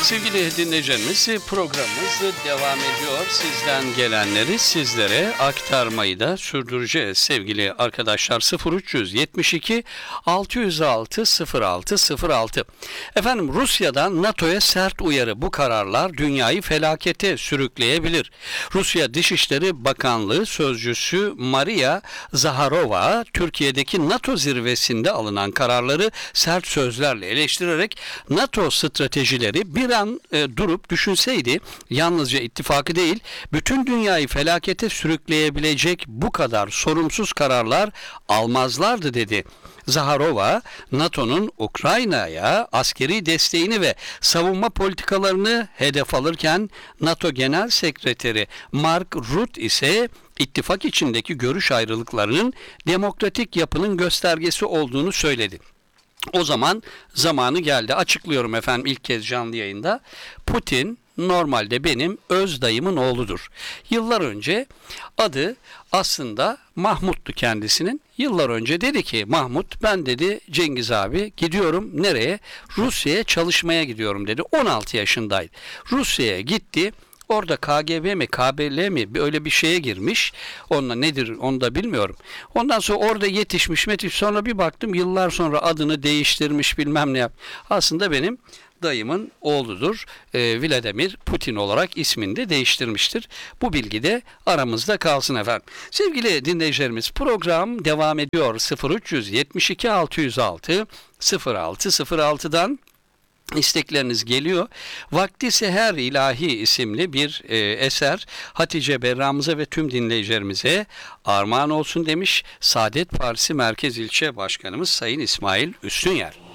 Sevgili dinleyicilerimiz, programımız devam ediyor. Sizden gelenleri sizlere aktarmayı da sürdüreceğiz sevgili arkadaşlar. 0372 606 0606. Efendim, Rusya'dan NATO'ya sert uyarı. Bu kararlar dünyayı felakete sürükleyebilir. Rusya Dışişleri Bakanlığı Sözcüsü Maria Zaharova, Türkiye'deki NATO zirvesinde alınan kararları sert sözlerle eleştirerek NATO stratejileri bir an durup düşünseydi yalnızca ittifakı değil, bütün dünyayı felakete sürükleyebilecek bu kadar sorumsuz kararlar almazlardı dedi. Zaharova, NATO'nun Ukrayna'ya askeri desteğini ve savunma politikalarını hedef alırken NATO Genel Sekreteri Mark Rutte ise ittifak içindeki görüş ayrılıklarının demokratik yapının göstergesi olduğunu söyledi. O zaman zamanı geldi. Açıklıyorum efendim, ilk kez canlı yayında. Putin normalde benim öz dayımın oğludur. Yıllar önce adı aslında Mahmut'tu kendisinin. Yıllar önce dedi ki Mahmut, ben dedi Cengiz abi gidiyorum nereye? Rusya'ya çalışmaya gidiyorum dedi. 16 yaşındaydı. Rusya'ya gitti. Orada KGB mi KBL mi öyle bir şeye girmiş. Onunla nedir onu da bilmiyorum. Ondan sonra orada yetişmiş. Sonra bir baktım yıllar sonra adını değiştirmiş, bilmem ne yap. Aslında benim dayımın oğludur. Vladimir Putin olarak ismini de değiştirmiştir. Bu bilgi de aramızda kalsın efendim. Sevgili dinleyicilerimiz, program devam ediyor. 0372 606 0606'dan İstekleriniz geliyor. Vakti Seher İlahi isimli bir eser Hatice Berramıza ve tüm dinleyicilerimize armağan olsun demiş Saadet Partisi Merkez İlçe Başkanımız Sayın İsmail Üstünyer.